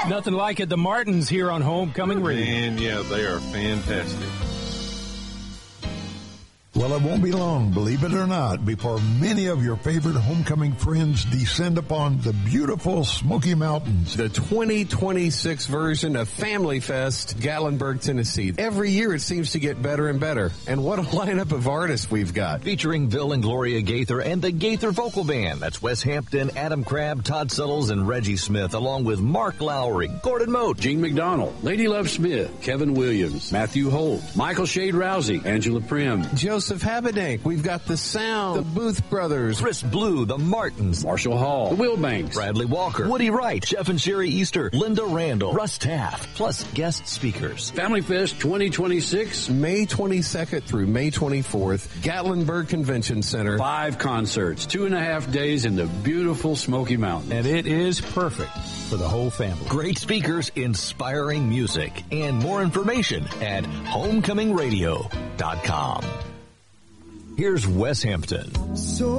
Nothing like it. The Martins here on Homecoming Radio. And yeah, they are fantastic. Well, it won't be long, believe it or not, before many of your favorite homecoming friends descend upon the beautiful Smoky Mountains. The 2026 version of Family Fest, Gatlinburg, Tennessee. Every year it seems to get better and better. And what a lineup of artists we've got. Featuring Bill and Gloria Gaither and the Gaither Vocal Band. That's Wes Hampton, Adam Crabb, Todd Suttles, and Reggie Smith, along with Mark Lowry, Gordon Moat, Gene McDonald, Lady Love Smith, Kevin Williams, Matthew Holt, Michael Shade Rousey, Angela Prim, Joseph Habedank. We've got the Sound, the Booth Brothers, Chris Blue, the Martins, Marshall Hall, the Wilbanks, Bradley Walker, Woody Wright, Jeff and Sherry Easter, Linda Randall, Russ Taff, plus guest speakers. Family Fest 2026, May 22nd through May 24th, Gatlinburg Convention Center. 5 concerts, 2.5 days in the beautiful Smoky Mountains. And it is perfect for the whole family. Great speakers, inspiring music, and more information at homecomingradio.com. Here's Wes Hampton.